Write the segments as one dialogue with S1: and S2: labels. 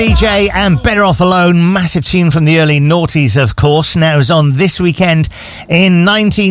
S1: DJ and Better Off Alone, massive tune from the early noughties, of course. Now, it was on This Weekend in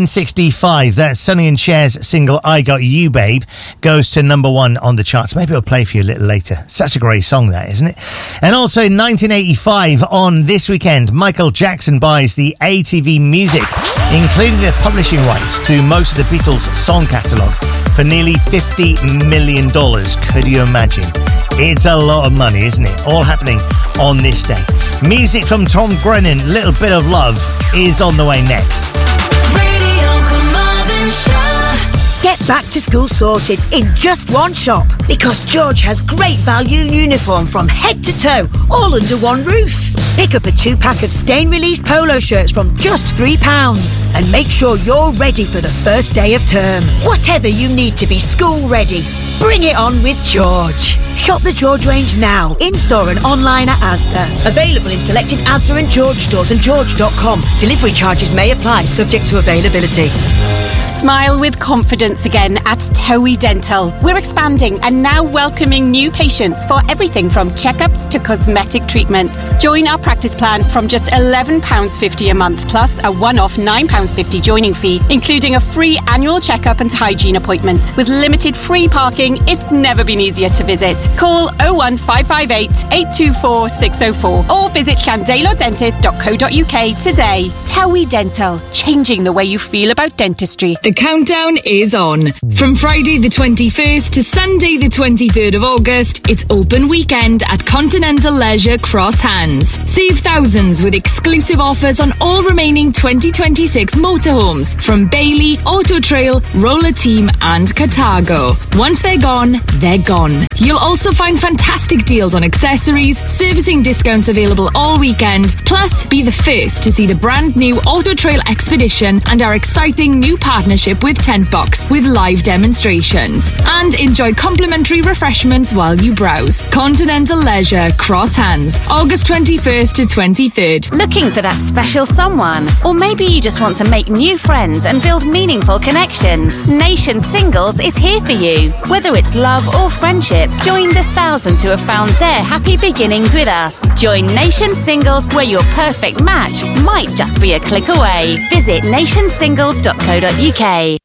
S1: 1965. That Sonny and Cher's single, I Got You, Babe, goes to number one on the charts. Maybe I'll play for you a little later. Such a great song, that, isn't it? And also in 1985, on This Weekend, Michael Jackson buys the ATV Music, including the publishing rights to most of the Beatles' song catalogue, for nearly $50 million. Could you imagine? It's a lot of money, isn't it? All happening on this day. Music from Tom Grennan, Little Bit of Love, is on the way next.
S2: Radio Carmarthenshire.
S3: Get back to school sorted in just one shop, because George has great value uniform from head to toe, all under one roof. Pick up a 2-pack of stain-release polo shirts from just £3 and make sure you're ready for the first day of term. Whatever you need to be school ready, bring it on with George. Shop the George range now, in-store and online at Asda. Available in selected Asda and George stores and george.com. Delivery charges may apply, subject to availability.
S4: Smile with confidence again at Towie Dental. We're expanding and now welcoming new patients for everything from checkups to cosmetic treatments. Join our practice plan from just £11.50 a month, plus a one-off £9.50 joining fee, including a free annual checkup and hygiene appointment. With limited free parking, it's never been easier to visit. Call 01558 824 604 or visit llandeilodentist.co.uk today. Towie Dental, changing the way you feel about dentistry.
S5: The countdown is on. From Friday the 21st to Sunday the 23rd of August, it's open weekend at Continental Leisure Cross Hands. Save thousands with exclusive offers on all remaining 2026 motorhomes from Bailey, Auto Trail, Roller Team and Cartago. Once they're gone, they're gone. You'll also find fantastic deals on accessories, servicing discounts available all weekend, plus be the first to see the brand new Auto Trail Expedition and our exciting new partnership with Tent Box with live demonstrations. And enjoy complimentary refreshments while you browse. Continental Leisure Cross Hands, August 21st to 23rd.
S6: Looking for that special someone? Or maybe you just want to make new friends and build meaningful connections? Nation Singles is here for you. Whether it's love or friendship, join the thousands who have found their happy beginnings with us. Join Nation Singles, where your perfect match might just be a click away. Visit nationsingles.co.uk.